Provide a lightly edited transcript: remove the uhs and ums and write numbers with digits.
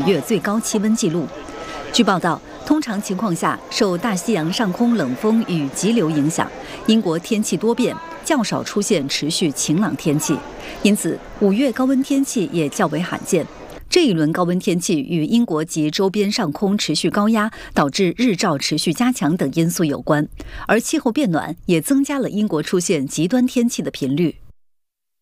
月最高气温纪录。据报道，通常情况下，受大西洋上空冷锋与急流影响，英国天气多变，较少出现持续晴朗天气，因此5月高温天气也较为罕见。这一轮高温天气与英国及周边上空持续高压，导致日照持续加强等因素有关，而气候变暖也增加了英国出现极端天气的频率。